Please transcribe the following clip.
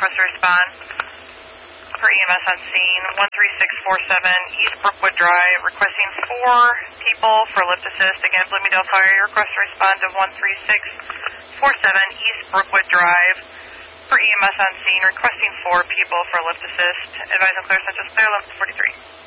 request to respond for EMS on scene. 13647 East Brookwood Drive, requesting 4 people for lift assist. Again, Bloomingdale Fire, request to respond to 13647 East Brookwood Drive for EMS on scene, requesting 4 people for lift assist. Advise and clear, such as clear, 1143.